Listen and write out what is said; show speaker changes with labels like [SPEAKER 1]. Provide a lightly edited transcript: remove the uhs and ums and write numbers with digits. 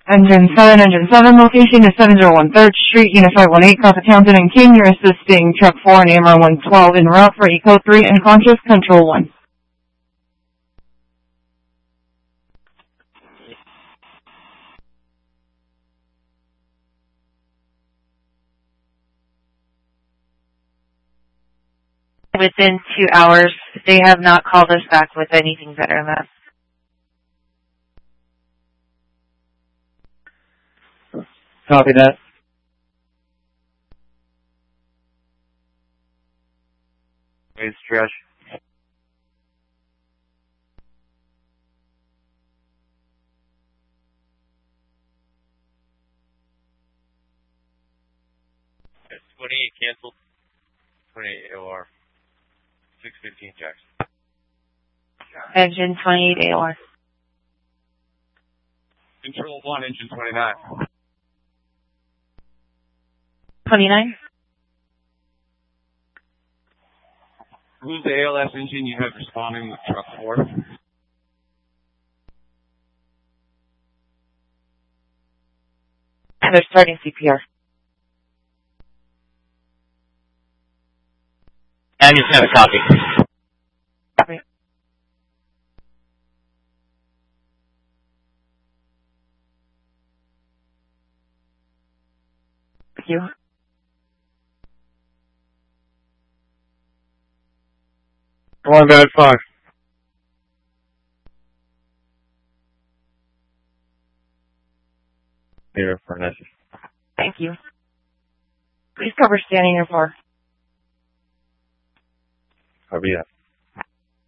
[SPEAKER 1] Engine 7, location is 701 3rd Street, Unit 518, Coffee Townsend and King. You're assisting Truck 4 and AMR 112 en route for Eco 3 and Conscious Control 1.
[SPEAKER 2] Within 2 hours, they have not called us back with anything better than that.
[SPEAKER 3] Copy that.
[SPEAKER 4] It's Trish.
[SPEAKER 5] It's 28 canceled. 28 AOR. 615 Jackson.
[SPEAKER 2] Engine 28 AOR.
[SPEAKER 5] Control 1, engine 29.
[SPEAKER 2] 29?
[SPEAKER 5] Who's the ALS engine you have responding with truck 4?
[SPEAKER 2] They're starting CPR.
[SPEAKER 3] And you sent a copy.
[SPEAKER 2] Copy. Thank you.
[SPEAKER 3] One bad 5. Here for an essay.
[SPEAKER 2] Thank you. Please cover standing or 4.
[SPEAKER 3] Copy that.